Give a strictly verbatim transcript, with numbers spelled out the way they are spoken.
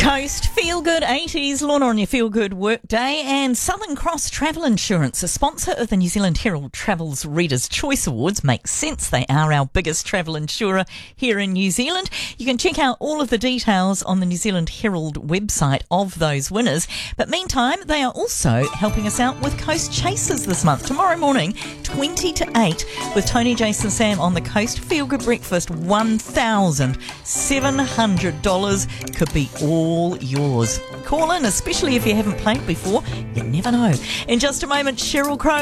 Coast Feel Good eighties, Lorna on your Feel Good workday, and Southern Cross Travel Insurance, a sponsor of the New Zealand Herald Travel's Readers' Choice Awards. Makes sense, they are our biggest travel insurer here in New Zealand. You can check out all of the details on the New Zealand Herald website of those winners. But meantime, they are also helping us out with Coast Chasers this month. Tomorrow morning, twenty to eight, with Tony, Jason, Sam on the Coast Feel Good Breakfast, one thousand seven hundred dollars could be all yours. Call in, especially if you haven't played before. You never know. In just a moment, Sheryl Crow.